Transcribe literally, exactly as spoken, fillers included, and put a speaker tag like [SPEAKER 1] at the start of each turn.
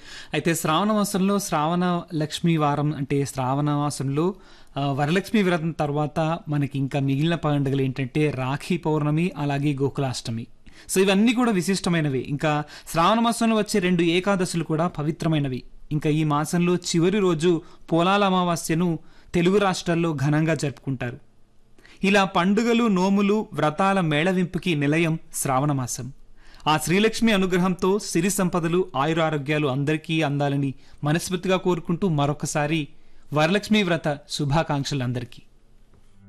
[SPEAKER 1] అయితే శ్రావణ మాసంలో శ్రావణ లక్ష్మీ వారం అంటే శ్రావణ మాసంలో ఆ, వరలక్ష్మి వ్రతం తర్వాత మనకి ఇంకా మిగిలిన పండుగలు ఏంటంటే రాఖీ పౌర్ణమి అలాగే గోకులాష్టమి. సో ఇవన్నీ కూడా విశిష్టమైనవి. ఇంకా శ్రావణ మాసంలో వచ్చే రెండు ఏకాదశులు కూడా పవిత్రమైనవి. ఇంకా ఈ మాసంలో చివరి రోజు పోలాల అమావాస్యను తెలుగు రాష్ట్రాల్లో ఘనంగా జరుపుకుంటారు. ఇలా పండుగలు, నోములు, వ్రతాల మేళవింపుకి నిలయం శ్రావణ మాసం. ఆ శ్రీలక్ష్మి అనుగ్రహంతో సిరి సంపదలు, ఆయురారోగ్యాలు అందరికీ అందాలని మనస్ఫూర్తిగా కోరుకుంటూ మరొకసారి వరలక్ష్మి వ్రత శుభాకాంక్షలు అందరికీ.